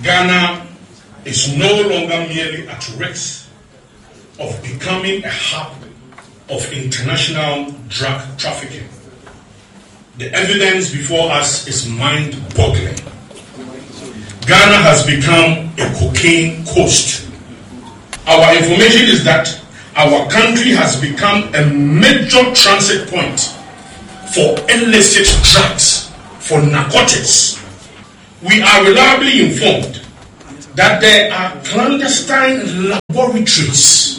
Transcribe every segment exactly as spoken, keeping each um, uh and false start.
Ghana is no longer merely at risk of becoming a hub of international drug trafficking. The evidence before us is mind-boggling. Ghana has become a cocaine coast. Our information is that our country has become a major transit point for illicit drugs, for narcotics. We are reliably informed that there are clandestine laboratories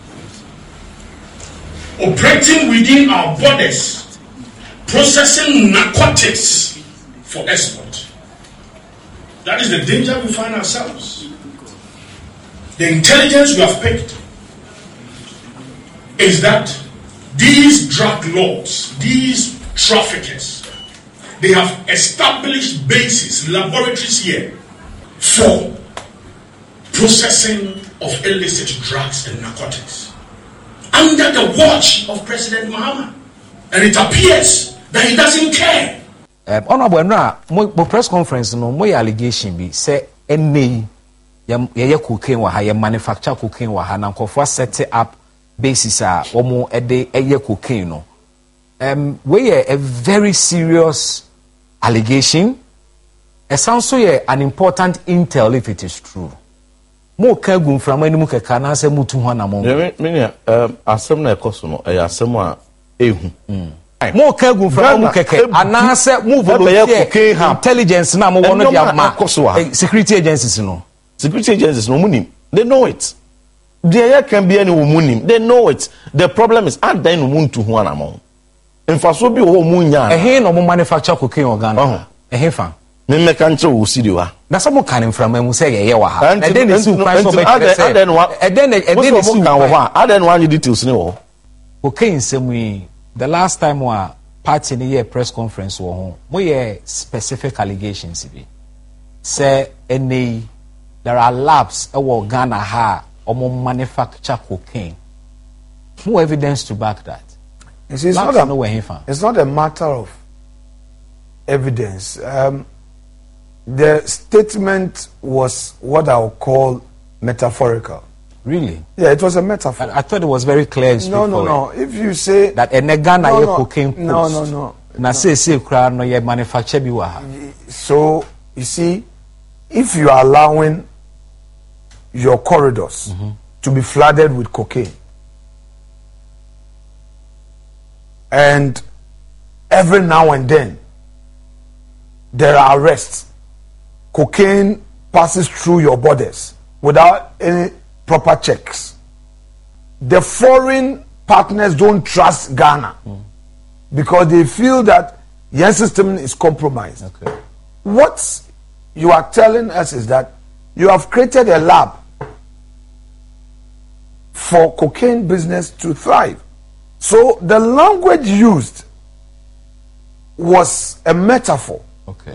operating within our borders, processing narcotics for export. That is the danger we find ourselves. The intelligence we have picked is that these drug lords, these traffickers, they have established bases, laboratories here for processing of illicit drugs and narcotics under the watch of President Mahama. And it appears that he doesn't care. Um, Honorable Enra, my press conference, no, my allegation be say, any ye cocaine wa ha, manufacture cocaine wa ha, na nkofo set up basis a omo ede eye cocaine no. Um, we a very serious allegation. It sounds so an important intel if it is true. Mo kagum from any muka kana se mutu ho na mo. Me me um asem na ekoso no e asem a ehu. Mo kagum from mo keke anase mo volunteer intelligence na mo wono dia ma security agencies no. Security agencies no munim. They know it. There can be any munim. They know it. The problem is and then muntu ho na mo. Infaso bi wo mu nya. Eh no mo manufacture cocaine organ. Eh fa. Me me kan che wo sidiwa. Na some kan from mu say ye wa ha. E den dey sue price for me. E den wa. E den e den dey sue kan wo ha. E den wa details ni wo. Cocaine semu the last time wa party ni ye press conference wo ho. Mo ye specific allegations bi. Say any there are labs e wo Ghana ha omo manufacture cocaine. No evidence to back that. You see, it's, not a, it's not a matter of evidence. Um, the statement was what I would call metaphorical. Really? Yeah, it was a metaphor. I, I thought it was very clear. No, no, no. If you say that a Ghana no, no, no, cocaine post. No, no, no. Na say say kra no ye manufacture bi wa ha. So you see, if you are allowing your corridors mm-hmm. to be flooded with cocaine, and every now and then there are arrests, cocaine passes through your borders without any proper checks. The foreign partners don't trust Ghana mm. because they feel that your system is compromised. Okay. What you are telling us is that you have created a lab for cocaine business to thrive. So the language used was a metaphor. Okay.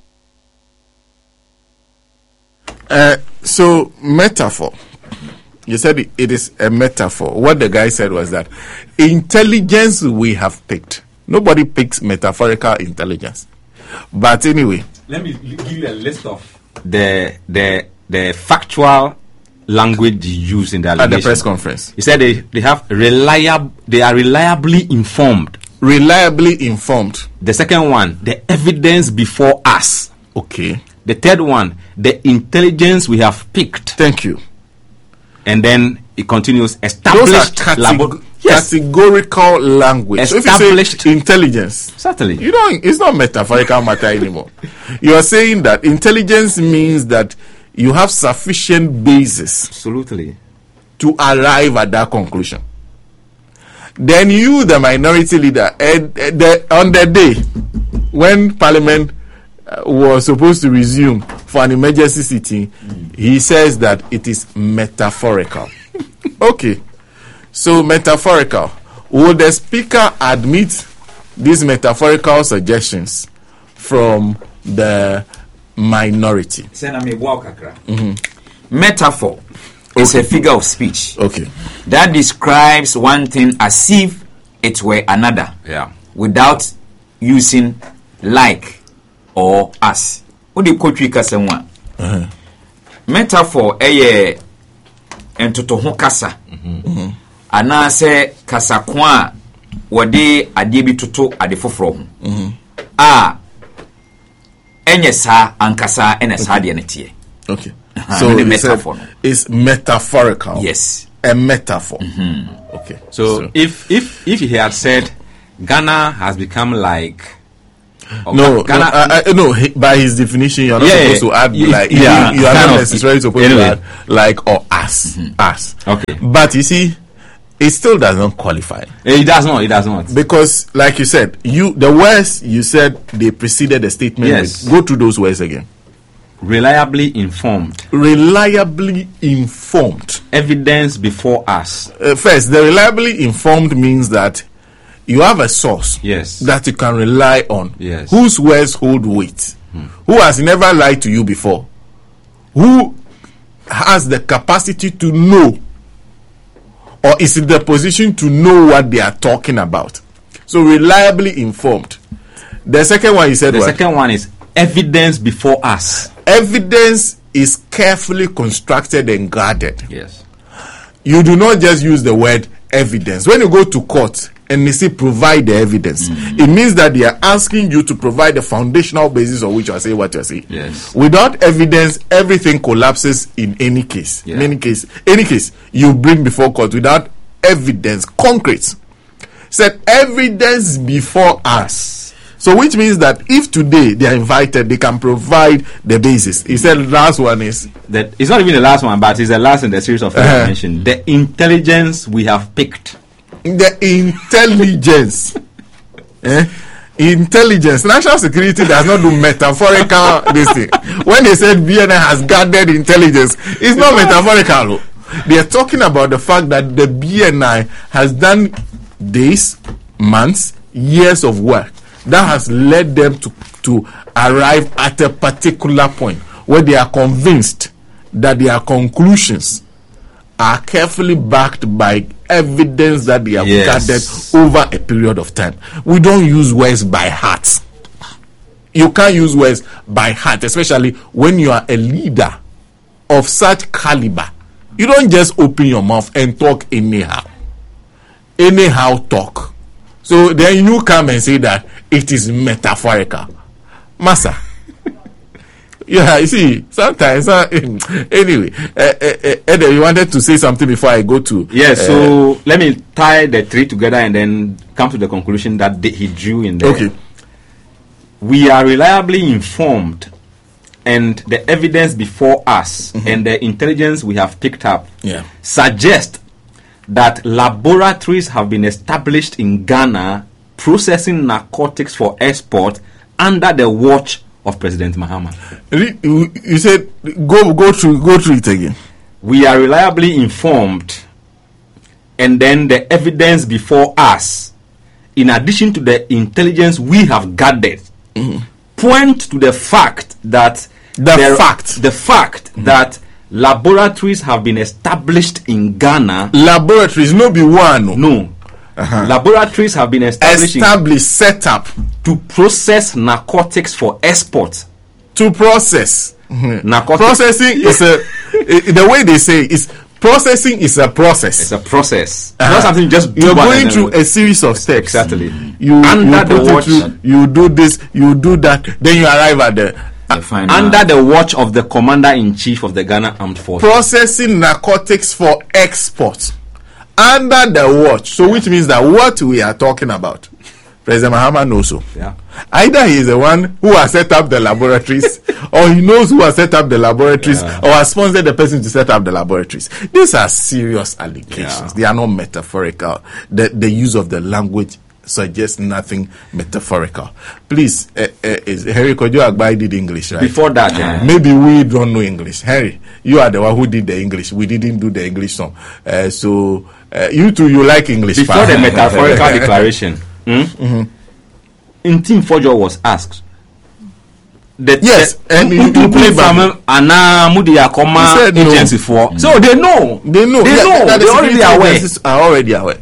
Uh, so metaphor. You said it, it is a metaphor. What the guy said was that intelligence we have picked. Nobody picks metaphorical intelligence. But anyway, let me give you a list of the the the factual language used in the allegation. At the press conference. He said they, they have reliable they are reliably informed. Reliably informed. The second one, the evidence before us. Okay. The third one, the intelligence we have picked. Thank you. And then it continues, established categ- yes. categorical language. Established so if you say intelligence. Certainly. You don't it's not metaphorical matter anymore. You are saying that intelligence means that you have sufficient basis absolutely to arrive at that conclusion. Then you, the minority leader, and, and the, on the day when Parliament uh, was supposed to resume for an emergency sitting, mm. he says that it is metaphorical. Okay, so metaphorical. Will the speaker admit these metaphorical suggestions from the minority? Mm-hmm. Metaphor is a figure of speech. Okay. That describes one thing as if it were another. Yeah. Without using like or as. What do you call it? metaphor ɛyɛ entoto ho kasa ana se kasa ko a wode ade bi toto ade foforo ho a enye sa ankasa ene sa de ne tie. Okay. So the metaphor is metaphorical. Yes. A metaphor. Mm-hmm. Okay. So, so if if if he had said Ghana has become like no, Ghana, no, I, I, no he, by his definition, you're not yeah, supposed to add yeah, like yeah, you, you are not of, necessarily supposed anyway. to add like or us, mm-hmm. us. Okay. But you see, it still does not qualify. It does not. It does not. Because, like you said, you the words you said they preceded the statement. Yes. With, go through those words again. Reliably informed. Reliably informed. Evidence before us. Uh, first, the reliably informed means that you have a source yes. that you can rely on. Yes. Whose words hold weight. Hmm. Who has never lied to you before. Who has the capacity to know or is in the position to know what they are talking about. So reliably informed. The second one you said The what? second one is evidence before us. Evidence is carefully constructed and guarded. Yes. You do not just use the word evidence. When you go to court and they say provide the evidence, mm-hmm. it means that they are asking you to provide the foundational basis on which you are saying what you are saying. Yes. Without evidence, everything collapses in any case. Yeah. In any case, any case you bring before court without evidence, concrete. Said evidence before us. So which means that if today they are invited, they can provide the basis. He said the last one is that it's not even the last one, but it's the last in the series of uh-huh. mentioned. The intelligence we have picked. The intelligence. eh? Intelligence. National security does not do metaphorical this thing. When they said B N I has gathered intelligence, it's not metaphorical. They are talking about the fact that the B N I has done days, months, years of work that has led them to, to arrive at a particular point where they are convinced that their conclusions are carefully backed by evidence that they have yes. gathered over a period of time. We don't use words by heart. You can't use words by heart, especially when you are a leader of such caliber. You don't just open your mouth and talk anyhow. Anyhow talk. So then you come and say that it is metaphorical. Massa. Yeah, you see, sometimes, uh, anyway, uh, uh, uh, you wanted to say something before I go to... Yes, uh, so let me tie the three together and then come to the conclusion that he drew in there. Okay. We are reliably informed, and the evidence before us mm-hmm. and the intelligence we have picked up yeah. suggest that laboratories have been established in Ghana processing narcotics for export under the watch of President Mahama. You said go go through go through it again. We are reliably informed, and then the evidence before us, in addition to the intelligence we have gathered, mm-hmm. point to the fact that the there, fact the fact mm-hmm. that laboratories have been established in Ghana. Laboratories, no be one. No. no. Uh-huh. Laboratories have been established, established set up to process narcotics for export. To process mm-hmm. narcotics. Processing is a the way they say is processing is a process. It's a process. Uh-huh. Not something you just do. You're going through a series of steps. Exactly. You under you the watch. Through, you do this. You do that. Then you arrive at the. Under the watch of the Commander-in-Chief of the Ghana Armed Forces. Processing narcotics for export. Under the watch. So which means that what we are talking about, President Mahama knows so. Yeah. Either he is the one who has set up the laboratories or he knows who has set up the laboratories yeah. or has sponsored the person to set up the laboratories. These are serious allegations. Yeah. They are not metaphorical. The, the use of the language suggests nothing metaphorical. Please, uh, uh, is Harry Kojo Agbai did English, right? Before that, yeah. Maybe we don't know English. Harry, you are the one who did the English. We didn't do the English song. Uh, so, uh, you two, you like English. Before part. the metaphorical declaration, hmm? mm-hmm. Ntim Fojo was asked. The yes, the, and you, you play from Anna Mudiakoma agency no. for. So they know. They know. They yeah, know. That, that they the already aware. Are already aware.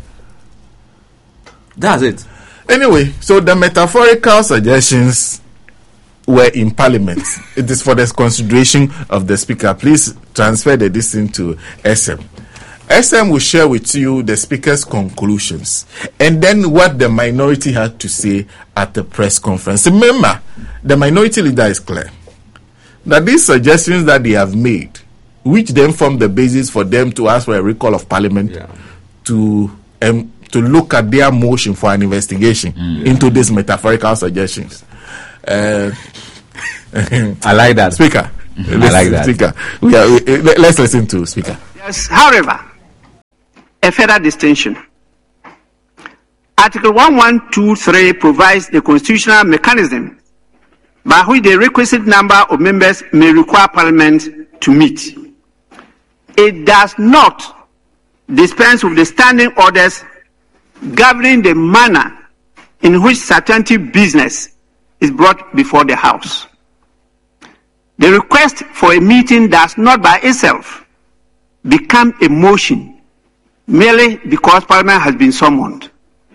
That's it. Anyway, so the metaphorical suggestions were in Parliament. It is for the consideration of the Speaker. Please transfer the distance to S M. S M will share with you the Speaker's conclusions and then what the minority had to say at the press conference. Remember, the minority leader is clear that these suggestions that they have made, which then form the basis for them to ask for a recall of Parliament, yeah. to um, to look at their motion for an investigation mm. into these metaphorical suggestions. Uh, I like that, Speaker. Mm-hmm. I like that, Speaker. We are, we, let's listen to Speaker. Yes, however, a further distinction. Article eleven twenty-three provides the constitutional mechanism by which the requisite number of members may require Parliament to meet. It does not dispense with the standing orders governing the manner in which substantive business is brought before the House. The request for a meeting does not by itself become a motion merely because Parliament has been summoned.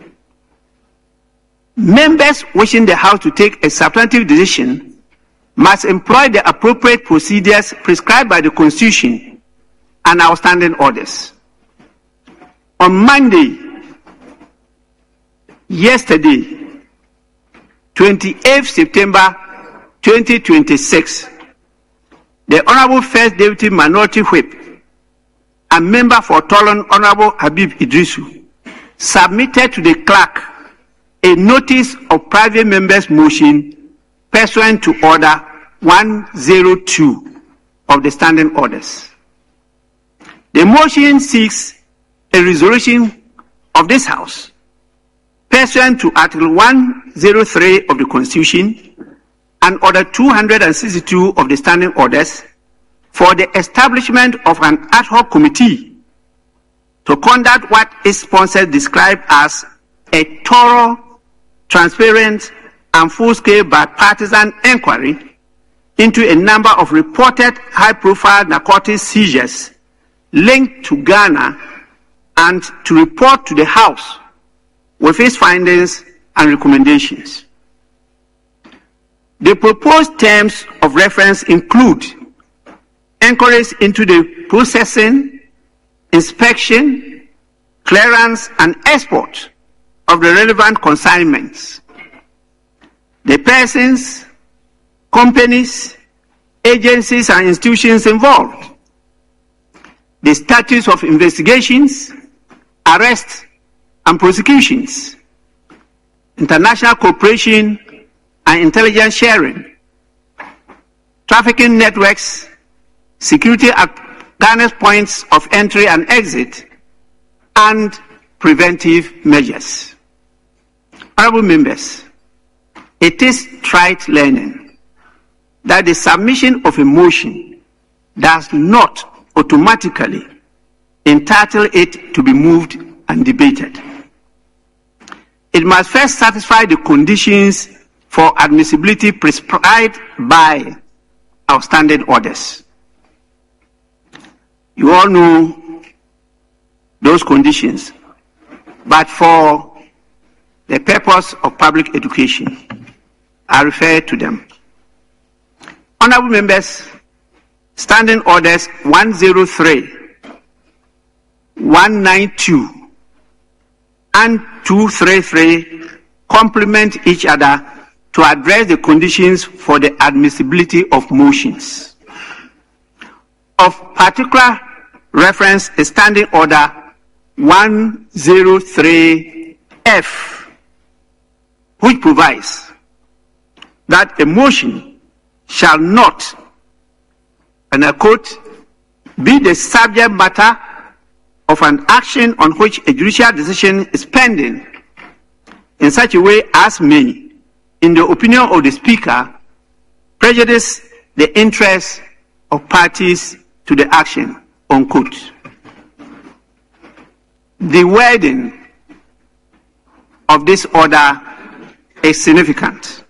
Members wishing the House to take a substantive decision must employ the appropriate procedures prescribed by the Constitution and outstanding orders. On Monday, yesterday, twenty-eighth September twenty twenty-six, the Honorable First Deputy Minority Whip and member for Tolon, Honorable Habib Idrisu, submitted to the clerk a notice of private members' motion pursuant to Order one oh two of the Standing Orders. The motion seeks a resolution of this House pursuant to Article one oh three of the Constitution and Order two sixty-two of the Standing Orders for the establishment of an ad hoc committee to conduct what its sponsors describe as a thorough, transparent, and full-scale bipartisan inquiry into a number of reported high-profile narcotics seizures linked to Ghana and to report to the House with its findings and recommendations. The proposed terms of reference include inquiries into the processing, inspection, clearance, and export of the relevant consignments, the persons, companies, agencies, and institutions involved, the status of investigations, arrests, and prosecutions, international cooperation and intelligence sharing, trafficking networks, security at Ghana's points of entry and exit, and preventive measures. Honorable members, it is trite learning that the submission of a motion does not automatically entitle it to be moved and debated. It must first satisfy the conditions for admissibility prescribed by outstanding orders. You all know those conditions, but for the purpose of public education, I refer to them. Honorable members, Standing Orders one oh three, one ninety-two, and two thirty-three complement each other to address the conditions for the admissibility of motions. Of particular reference is Standing Order one oh three F, which provides that a motion shall not, and I quote, be the subject matter of an action on which a judicial decision is pending in such a way as may, in the opinion of the Speaker, prejudice the interests of parties to the action, unquote. The wording of this order is significant.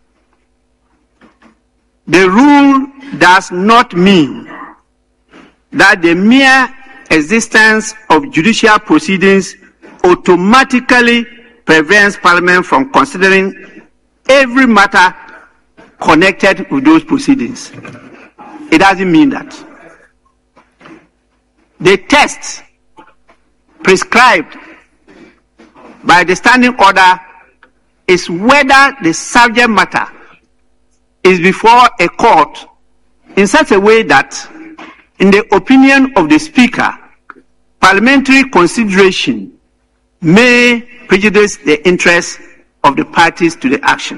The rule does not mean that the mere existence of judicial proceedings automatically prevents Parliament from considering every matter connected with those proceedings. It doesn't mean that. The test prescribed by the standing order is whether the subject matter is before a court in such a way that, in the opinion of the Speaker, parliamentary consideration may prejudice the interests of the parties to the action.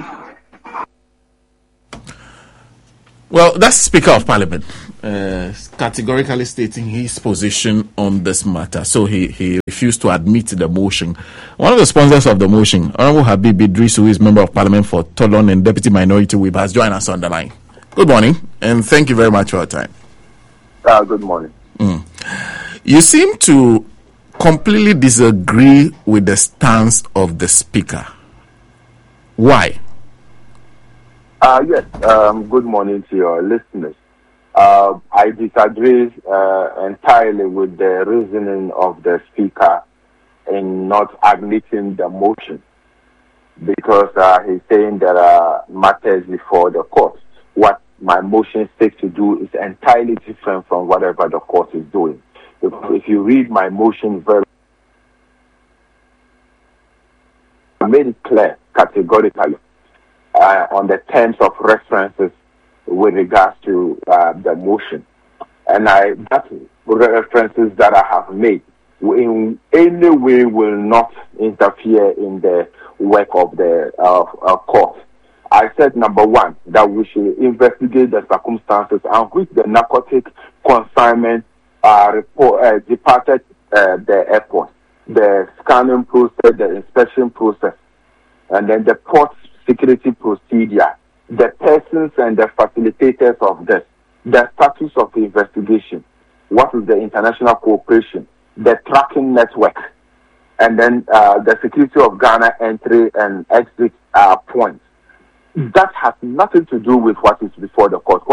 Well, that's Speaker of Parliament uh, categorically stating his position on this matter. So he, he refused to admit the motion. One of the sponsors of the motion, Honorable Habib Idris, who is Member of Parliament for Tolon and Deputy Minority Whip, has joined us on the line. Good morning, and thank you very much for your time. Uh, good morning. Mm. You seem to completely disagree with the stance of the Speaker. Why? Uh, yes, um, good morning to your listeners. Uh, I disagree uh, entirely with the reasoning of the Speaker in not admitting the motion, because uh, he's saying there are matters before the court. What my motion seeks to do is entirely different from whatever the court is doing. If, if you read my motion very, I made it clear categorically uh, on the terms of references with regards to uh, the motion. And I, that references that I have made in any way will not interfere in the work of the uh, uh, court. I said, number one, that we should investigate the circumstances on which the narcotic consignment uh, report, uh, departed uh, the airport, the scanning process, the inspection process, and then the port security procedure, the persons and the facilitators of this, the status of the investigation, what is the international cooperation, the tracking network, and then uh, the security of Ghana entry and exit uh, points. That has nothing to do with what is before the court.